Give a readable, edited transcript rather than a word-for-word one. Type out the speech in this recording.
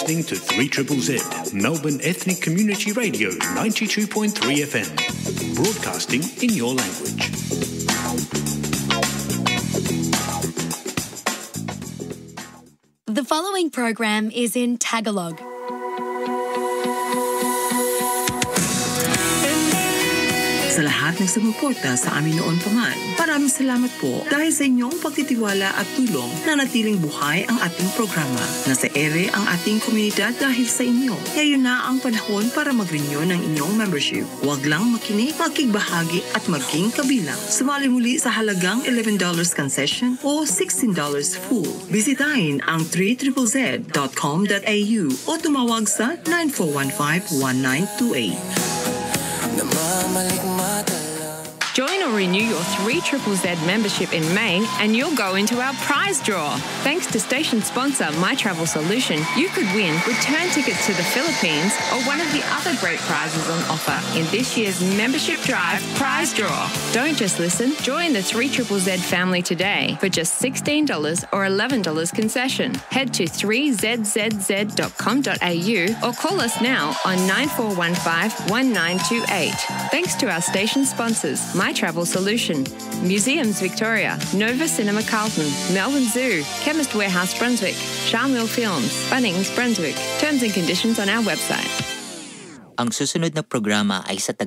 listening to 3ZZZ, Melbourne Ethnic Community Radio 92.3 FM, broadcasting in your language. The following program is in Tagalog. Sa lahat ng sumuporta sa amin noon pa man, maraming salamat po dahil sa inyong pagtitiwala at tulong na natiling buhay ang ating programa. Nasa ere ang ating komunidad dahil sa inyo. Ngayon na ang panahon para mag-renew ng inyong membership. Huwag lang makinig, makigbahagi at maging kabilang. Sumali muli sa halagang $11 concession o $16 full. Bisitahin ang 3ZZZ.com.au o tumawag sa 9415-1928. Join or renew your 3ZZZ membership in May and you'll go into our prize draw. Thanks to station sponsor My Travel Solution, you could win return tickets to the Philippines or one of the other great prizes on offer in this year's Membership Drive prize draw. Don't just listen, join the 3ZZZ family today for just $16 or $11 concession. Head to 3ZZZ.com.au or call us now on 9415-1928. Thanks to our station sponsors, My Travel Solution, Museums Victoria, Nova Cinema Carlton, Melbourne Zoo, Chemist Warehouse Brunswick, Charmwell Films, Bunnings Brunswick. Terms and conditions on our website. Ang susunod na programa ay sa